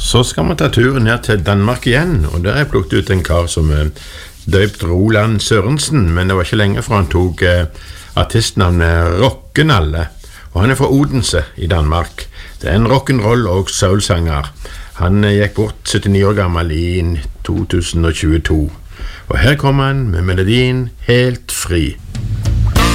Så skal vi ta turen ned til Danmark igjen, og der har jeg plukket ut en kar som er døpt Roland Sørensen, men det var ikke lenge fra han tok artistnavnet Rockenalle, og han er fra Odense i Danmark. Det er en rock'n'roll og soulsanger. Han gikk bort 79 år gammel i 2022, og her kommer han med melodien Helt fri.